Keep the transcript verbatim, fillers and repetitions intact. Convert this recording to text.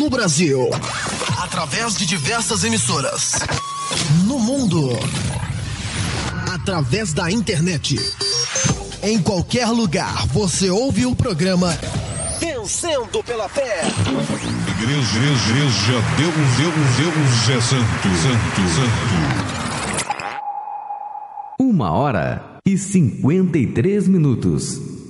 no Brasil, através de diversas emissoras. No mundo, através da internet. Em qualquer lugar, você ouve o programa Vencendo pela Fé. Igreja, igreja, Deus, Deus, Deus é santo, santo, santo. Uma hora e cinquenta e três minutos.